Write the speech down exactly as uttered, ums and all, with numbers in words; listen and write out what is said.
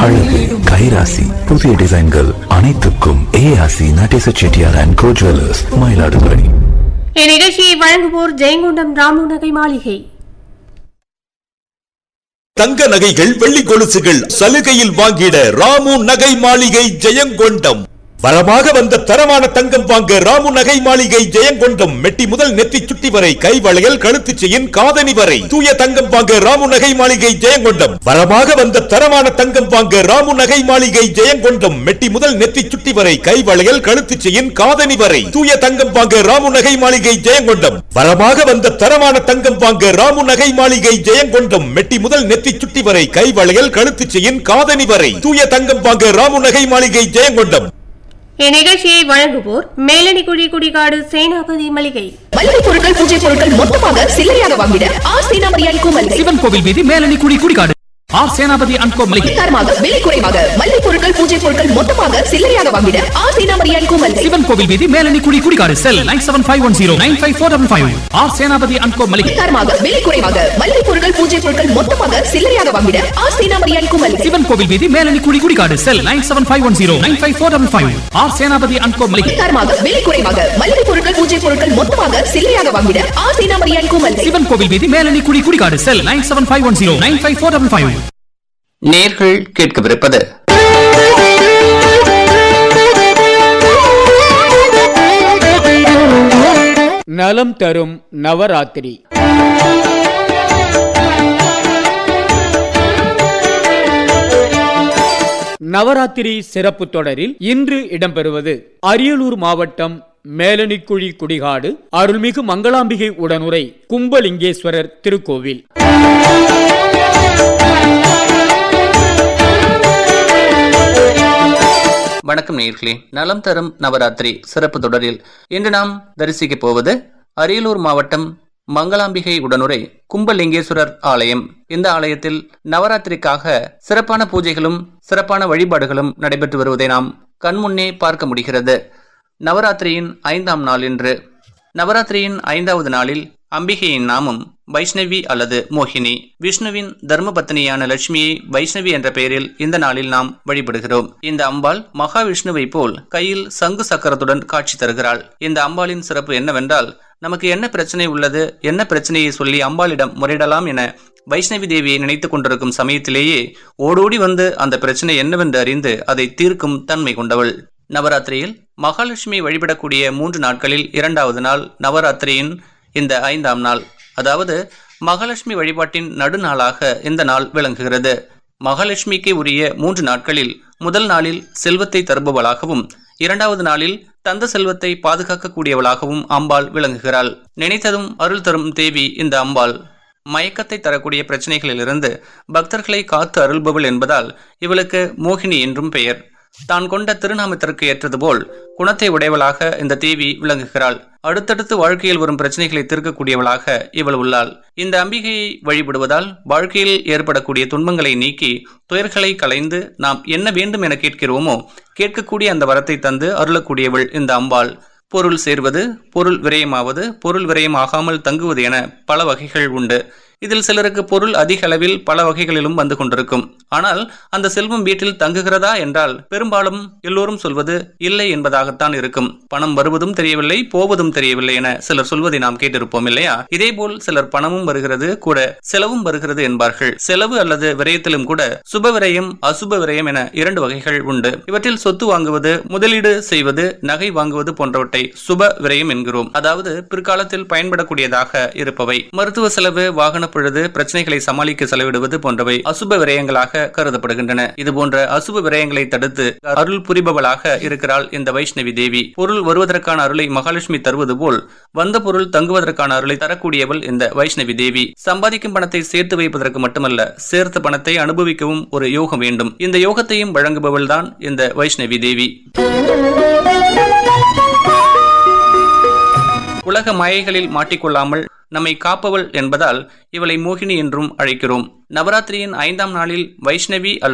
அழகு, கைராசி, புதிய டிசைன்கள் அனைத்துக்கும் ஏஆசி Natesa Chettiar and go jewellers, Mayiladuthurai. இந்நிகழ்ச்சியை வழங்குவோர் ஜெயங்கொண்டம் ராமு நகை மாளிகை. தங்க நகைகள், வெள்ளி கொலுசுகள் சலுகையில் வாங்கிட ராமு நகை மாளிகை ஜெயங்கொண்டம். வரமாக வந்த தரமான தங்கம் வாங்க ராமு நகை மாளிகை ஜெயங்கொண்டம். மெட்டி முதல் நெத்தி சுட்டி வரை, கை வளையல், கழுத்து செயின், காதணி வரை தூய தங்கம் வாங்க ராமு நகை மாளிகை ஜெயங்கொண்டம். வரமாக வந்த தரமான தங்கம் வாங்க ராமு நகை மாளிகை ஜெயங்கொண்டம். மெட்டி முதல் நெத்தி சுட்டி வரை, கை வளையல், கழுத்து செயின், காதணி வரை தூய தங்கம் வாங்க ராமு நகை மாளிகை ஜெயங்கொண்டம். வரமாக வந்த தரமான தங்கம் வாங்க ராமு நகை மாளிகை ஜெயங்கொண்டம். மெட்டி முதல் நெத்தி சுட்டி வரை, கை வளையல், கழுத்து செயின், காதணி வரை தூய தங்கம் வாங்க ராமு நகை மாளிகை ஜெயங்கொண்டம். இந்நிகழ்ச்சியை வழங்குவோர் மேலணிக்குழி குடிகாடு சேனாபதி மளிகை. மளிகை பொருட்கள், பூஜை பொருட்கள் மொத்தமாக சில்லறையாக வாங்கிட ஆர் சேனாபதி அண்ட் கோ மளிகை. சிவன் கோவில் வீதி, Melanikuzhi Kudikadu. R Senapati and கோ மளிகை. தரமாக, விலை குறைவாக மளிகை பொருட்கள், பூஜை பொருட்கள் மொத்தமாக சில்லறையாக வாங்கிட ஆர் சேனாபதி அண்ட் கோ மளிகை. சிவன் கோவில் வீதி, மேலணிக்குழி குடிகாடு. செல் nine seven five one zero nine five four double five. R Senapati and கோ மளிகை. தரமாக, விலை குறைவாக மளிகை பொருட்கள், பூஜை பொருட்கள் மொத்தமாக சில்லறையாக வாங்கிட ஆர் சேனாபதி அண்ட் கோ மளிகை. சிவன் கோவில் வீதி, மேலணிக்குழி குடிகாடு. செல் nine seven five one zero nine five four double five. R Senapati and கோ மளிகை. தரமாக, விலை குறைவாக மளிகை பொருட்கள், பூஜை பொருட்கள் மொத்தமாக சில்லறையாக வாங்கிட ஆர் சேனாபதி அண்ட் கோ மளிகை. சிவன் கோவில் வீதி, மேலணிக்குழி குடிகாடு. செல் nine seven five one zero nine five four double five. நேர்கள் கேட்கவிருப்பது நலம் தரும் நவராத்திரி. நவராத்திரி சிறப்பு தொடரில் இன்று இடம்பெறுவது அரியலூர் மாவட்டம் மேலணிக்குழி குடிகாடு அருள்மிகு மங்களாம்பிகை உடனுரை கும்பலிங்கேஸ்வரர் திருக்கோவில். வணக்கம் நேயர்களே, நலம் தரும் நவராத்திரி சிறப்பு தொடரில் இன்று நாம் தரிசிக்க போவது அரியலூர் மாவட்டம் மங்களாம்பிகை உடனுரை கும்பலிங்கேஸ்வரர் ஆலயம். இந்த ஆலயத்தில் நவராத்திரிக்காக சிறப்பான பூஜைகளும் சிறப்பான வழிபாடுகளும் நடைபெற்று வருவதை நாம் கண்முன்னே பார்க்க முடிகிறது. நவராத்திரியின் ஐந்தாம் நாள் இன்று. நவராத்திரியின் ஐந்தாவது நாளில் அம்பிகையின் நாமம் வைஷ்ணவி அல்லது மோகினி. விஷ்ணுவின் தர்மபத்னியான லட்சுமியை வைஷ்ணவி என்ற பெயரில் இந்த நாளில் நாம் வழிபடுகிறோம். இந்த அம்பாள் மகாவிஷ்ணுவை போல் கையில் சங்கு சக்கரத்துடன் காட்சி தருகிறாள். இந்த அம்பாளின் சிறப்பு என்னவென்றால், நமக்கு என்ன பிரச்சனை உள்ளது, என்ன பிரச்சனையை சொல்லி அம்பாளிடம் முறையிடலாம் என வைஷ்ணவி தேவியை நினைத்துக் கொண்டிருக்கும் சமயத்திலேயே ஓடோடி வந்து அந்த பிரச்சனை என்னவென்று அறிந்து அதை தீர்க்கும் தன்மை கொண்டவள். நவராத்திரியில் மகாலட்சுமி வழிபடக்கூடிய மூன்று நாட்களில் இரண்டாவது நாள் நவராத்திரியின் இந்த ஐந்தாம் நாள், அதாவது மகாலட்சுமி வழிபாட்டின் நடுநாளாக இந்த நாள் விளங்குகிறது. மகாலட்சுமிக்கு உரிய மூன்று நாட்களில் முதல் நாளில் செல்வத்தை தருபவளாகவும், இரண்டாவது நாளில் தந்த செல்வத்தை பாதுகாக்கக்கூடியவளாகவும் அம்பாள் விளங்குகிறாள். நினைத்ததும் அருள் தரும் தேவி இந்த அம்பாள். மயக்கத்தை தரக்கூடிய பிரச்சனைகளிலிருந்து பக்தர்களை காத்து அருள்பவள் என்பதால் இவளுக்கு மோகினி என்றும் பெயர். தான் கொண்ட திருநாமத்திற்கு ஏற்றது போல் குணத்தை உடையவளாக இந்த தேவி விளங்குகிறாள். அடுத்தடுத்து வாழ்க்கையில் வரும் பிரச்சனைகளை தீர்க்கக்கூடியவளாக இவள் உள்ளாள். இந்த அம்பிகையை வழிபடுவதால் வாழ்க்கையில் ஏற்படக்கூடிய துன்பங்களை நீக்கி துயர்களை களைந்து நாம் என்ன வேண்டும் என கேட்கிறோமோ கேட்கக்கூடிய அந்த வரத்தை தந்து அருளக்கூடியவள் இந்த அம்பாள். பொருள் சேர்வது, பொருள் விரயமாவது, பொருள் விரயமாகாமல் தங்குவது என பல வகைகள் உண்டு. இதில் சிலருக்கு பொருள் அதிக அளவில் பல வகைகளிலும் வந்து கொண்டிருக்கும். ஆனால் அந்த செல்வம் வீட்டில் தங்குகிறதா என்றால் பெரும்பாலும் எல்லோரும் சொல்வது இல்லை என்பதாகத்தான் இருக்கும். பணம் வருவதும் தெரியவில்லை, போவதும் தெரியவில்லை என சிலர் சொல்வதை நாம் கேட்டிருப்போம் இல்லையா? இதேபோல் சிலர் பணமும் வருகிறது கூட செலவும் வருகிறது என்பார்கள். செலவு அல்லது விரயத்திலும் கூட சுப விரயம், அசுப விரயம் என இரண்டு வகைகள் உண்டு. இவற்றில் சொத்து வாங்குவது, முதலீடு செய்வது, நகை வாங்குவது போன்றவற்றை சுப விரயம் என்கிறோம். அதாவது பிற்காலத்தில் பயன்படக்கூடியதாக இருப்பவை. மருத்துவ செலவு, வாகன பொழுது பிரச்சனைகளை சமாளிக்க செலவிடுவது போன்றவை அசுப விரயங்களாக கருதப்படுகின்றன. இது போன்ற அசுப விரயங்களை தடுத்து அருள் புரிபவளாக இருக்கிறாள் இந்த வைஷ்ணவி தேவி. பொருள் வருவதற்கான அருளை மகாலட்சுமி தருவது போல் வந்த பொருள் தங்குவதற்கான அருளை தரக்கூடியவள் இந்த வைஷ்ணவி தேவி. சம்பாதிக்கும் பணத்தை சேர்த்து வைப்பதற்கு மட்டுமல்ல, சேர்த்த பணத்தை அனுபவிக்கவும் ஒரு யோகம் வேண்டும். இந்த யோகத்தையும் வழங்குபவள் தான் இந்த வைஷ்ணவி தேவி. உலக மாயைகளில் மாட்டிக்கொள்ளாமல் நம்மை காப்பவள் என்பதால் இவளை மோகினி என்றும் அழைக்கிறோம். நவராத்திரியின் ஐந்தாம் நாளில் வைஷ்ணவி